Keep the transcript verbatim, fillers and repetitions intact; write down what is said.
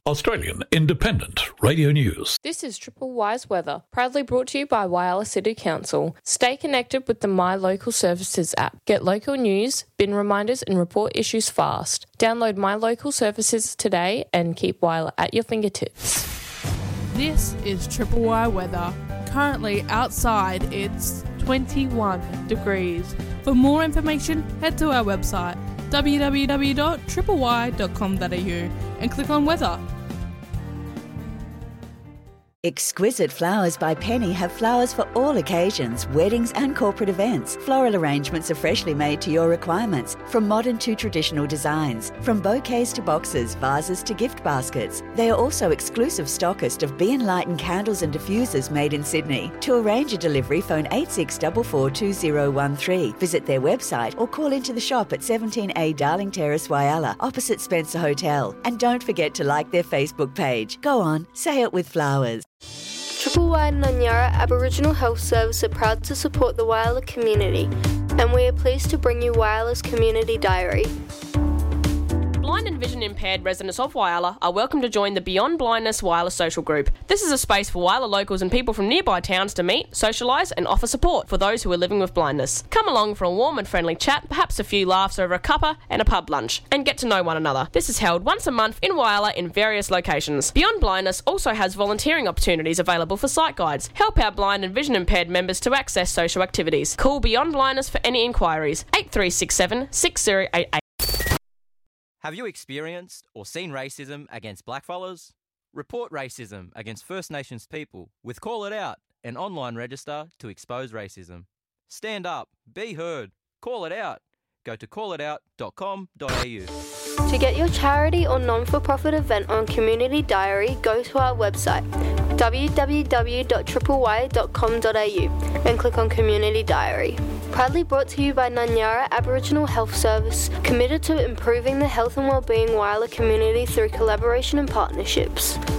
Australian Independent Radio News. This is Triple Wise Weather, proudly brought to you by Whyalla City Council. Stay connected with the My Local Services app. Get local news, bin reminders and report issues fast. Download My Local Services today and keep Whyalla at your fingertips. This is Triple Y Weather. Currently outside it's twenty-one degrees. For more information, head to our website w w w dot triple y dot com dot a u and click on weather. Exquisite Flowers by Penny have flowers for all occasions, weddings and corporate events. Floral arrangements are freshly made to your requirements, from modern to traditional designs, from bouquets to boxes, vases to gift baskets. They are also exclusive stockist of Be Enlightened candles and diffusers made in Sydney. To arrange a delivery, phone eight six four four two zero one three. Visit their website or call into the shop at seventeen A Darling Terrace, Whyalla, opposite Spencer Hotel. And don't forget to like their Facebook page. Go on, say it with flowers. Triple Y Nanyara Aboriginal Health Service are proud to support the Whyalla community, and we are pleased to bring you Whyalla's Community Diary. Blind and vision impaired residents of Whyalla are welcome to join the Beyond Blindness Whyalla social group. This is a space for Whyalla locals and people from nearby towns to meet, socialise and offer support for those who are living with blindness. Come along for a warm and friendly chat, perhaps a few laughs over a cuppa and a pub lunch, and get to know one another. This is held once a month in Whyalla in various locations. Beyond Blindness also has volunteering opportunities available for sight guides. Help our blind and vision impaired members to access social activities. Call Beyond Blindness for any inquiries. eight three six seven six zero eight eight. Have you experienced or seen racism against blackfellas? Report racism against First Nations people with Call It Out, an online register to expose racism. Stand up, be heard, call it out. Go to call it out dot com dot a u. To get your charity or non-for-profit event on Community Diary, go to our website w w w dot triple y dot com dot a u and click on Community Diary. Proudly brought to you by Nanyara Aboriginal Health Service, committed to improving the health and wellbeing Whyalla community through collaboration and partnerships.